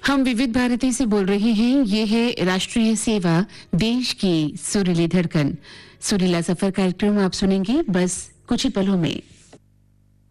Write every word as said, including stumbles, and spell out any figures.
हम विविध भारती से बोल रहे हैं। ये है राष्ट्रीय सेवा, देश की सुरीली धड़कन। सुरीला सफर कार्यक्रम आप सुनेंगे बस कुछ ही पलों में।